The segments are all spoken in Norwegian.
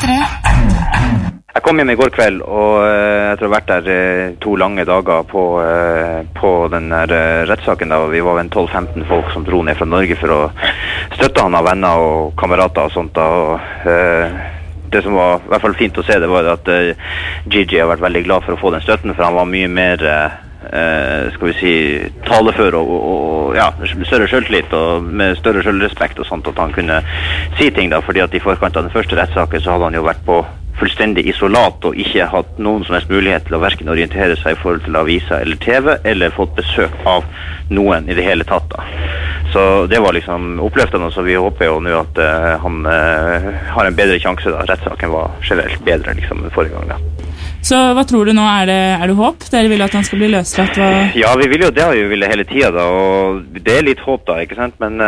P3. Jeg kom hjem I går kveld, og etter å ha vært der 2 lange dager på den rettssaken, da vi var en 12-15 folk som dro ned fra Norge for å støtte han av venner og kamerater og sånt da, og det som var I hvert fall fint å se, det var at Gigi har vært veldig glad for å få den støtten, for han var mye mer skal vi si talefør og ja, større selvtillit og med større selvrespekt og sånt, at han kunne si ting da, fordi at I forkant av den første rettssaken så hadde han jo vært på fullstendig isolat og ikke hatt noen som helst mulighet til å hverken orientere seg I forhold til aviser eller TV, eller fått besøk av noen I det hele tatt da. Så det var liksom oppløftende, så vi håper jo nå at han har en bedre sjanse da. Rettssaken var generelt bedre liksom enn forrige gang da. Så hva tror du nå? Er det håp? Dere vil at han skal bli løslatt? Ja, vi vil jo det, har vi ville hele tiden da, og det litt håp da, ikke sant? Men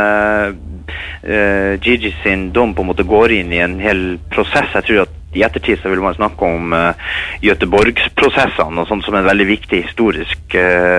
Gigi sin dom på en måte går inn I en hel prosess. Jeg tror at I ettertid så vil man snakke om Göteborgsprosessene og sånt som en veldig viktig historisk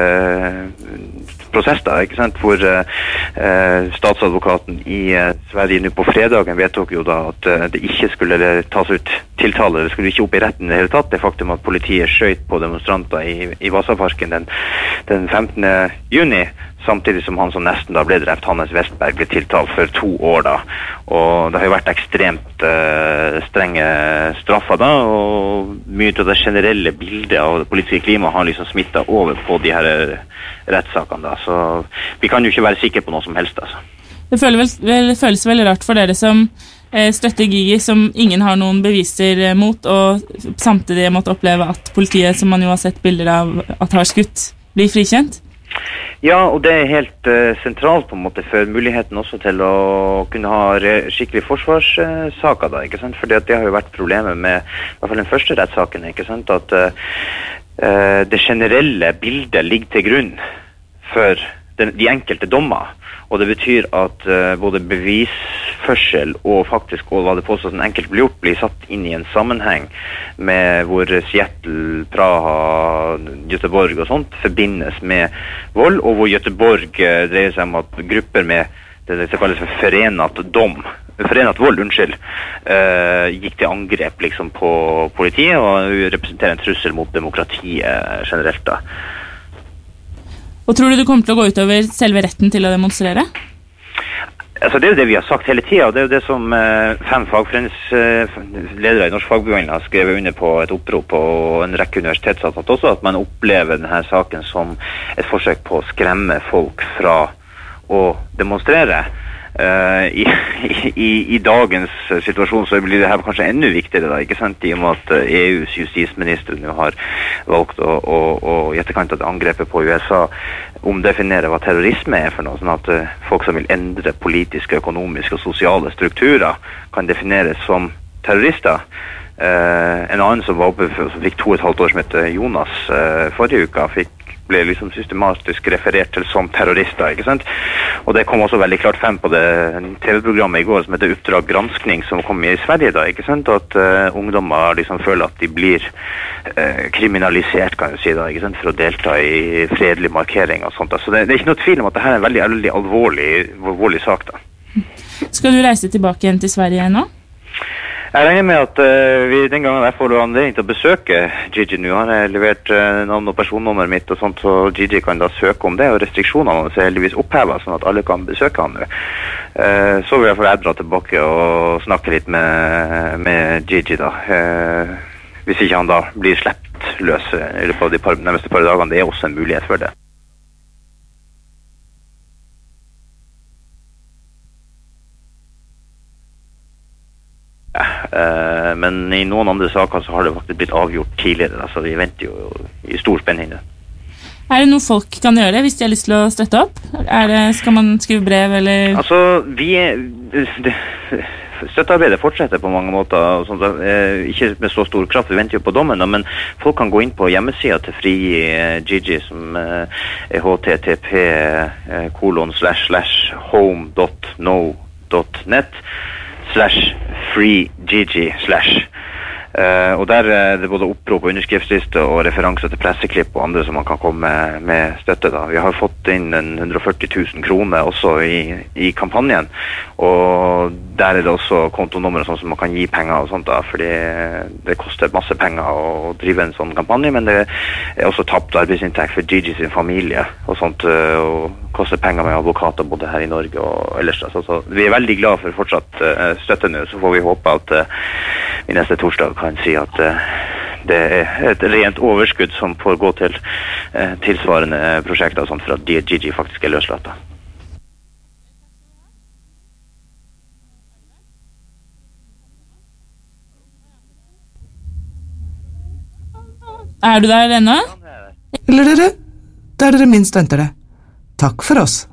prosess da, ikke sant? Hvor statsadvokaten I Sverige nå på fredagen vedtok jo da at det ikke skulle tas ut tiltale, det skulle ikke opp I retten I det hele tatt, det faktum at politiet skjøt på demonstranter I Vasaparken den 15. juni, samtidig som han som nesten da ble drept, Hannes Westberg, ble tiltalt for 2 år da, og det har jo vært ekstremt strenge straffer da, og mye av det generelle bildet av det politiske klimaet har liksom smittet over på de her rettssakene da, så vi kan jo ikke være sikre på noe som helst altså. Det føles veldig rart for dere som støtter Gigi, som ingen har noen beviser mot, og samtidig måtte oppleve at politiet, som man jo har sett bilder av at har skutt, blir frikjent? Ja, og det helt sentralt på en måte for muligheten også til å kunne ha skikkelig forsvarssaker da, ikke sant? Fordi at det har jo vært problemet med I hvert fall den første rettssaken, ikke sant? At det generelle bildet ligger til grunn for de enkelte dommer, og det betyr at både bevisførsel og faktisk og hva det påstås en enkelt blir gjort blir satt inn I en sammenheng med hvor Seattle, Praha, Göteborg og sånt forbindes med vold, og hvor Göteborg dreier seg om at grupper med det som kalles for forenat vold, gikk til angrep liksom på politiet og representerer en trussel mot demokratiet generelt da. Og tror du det kommer til å gå utover selve retten til å demonstrere? Altså det jo det vi har sagt hele tiden, og det jo det som 5 fagforeningsledere I Norsk Fagbevegelse har skrevet under på et opprop på en rekke universitetsansatte også, at man opplever denne saken som et forsøk på å skremme folk fra å demonstrere. I dagens situasjon så blir det her kanskje enda viktigere da, ikke sant? I og med at EUs justisminister nå har valgt å I etterkant av angrepet på USA omdefinere hva terrorisme for noe, sånn at folk som vil endre politiske, økonomiske og sosiale strukturer kan defineres som terrorister. En annen som var oppe som fikk 2,5 år som heter Jonas forrige uka, ble liksom systematisk referert til som terrorister, ikke sant? Og det kom også veldig klart frem på det TV-programmet I går som heter Uppdrag Granskning, som kom I Sverige da, ikke sant? At ungdommer liksom føler at de blir kriminalisert, kan jeg si da, ikke sant? For å delta I fredelig markering og sånt da. Så det ikke noe tvil om at det her en veldig, veldig alvorlig sak da. Skal du reise tilbake igjen til Sverige nå? Jeg regner med at den gangen jeg får anledning til å besøke Gigi nå, har jeg levert navn og personnummer mitt og sånt, så Gigi kan da søke om det, og restriksjonene er heldigvis opphevet, sånn at alle kan besøke han nå. Så vil jeg dra tilbake og snakke litt med Gigi da, hvis ikke han da blir slept løs I løpet av de nærmeste par dagene, det også en mulighet for det. Men I noen andre saker så har det faktisk blitt avgjort tidligere, så vi venter jo I stor spenning. Er det noe folk kan gjøre hvis de har lyst til å støtte opp? Skal man skrive brev, eller? Altså, støttearbeidet fortsetter på mange måter, sånt, ikke med så stor kraft, vi venter jo på dommen, men folk kan gå inn på hjemmesida til Fri Gigi, som http://home.no.net/freegigi/ Og der er det både opprop, underskriftsliste og referanser til presseklipp og andre som man kan komme med støtte da. Vi har fått inn 140 000 kroner også i kampanjen, og der er det også kontonummer sånn som man kan gi penger og sånt da, fordi det koster masse penger å drive en sånn kampanje, men det er også tapt arbeidsinntekt for Gigi sin familie og sånt, og koster penger med advokater både her i Norge og ellers. Så vi er veldig glad for fortsatt støtte nå, så får vi håpe at vi neste torsdag kan si at det er et rent overskudd som får gå til tilsvarende prosjekter og sånt for at Gigi faktisk er løslatt da. Er du der ennå? Eller dere, der dere minst venter det. Takk for oss.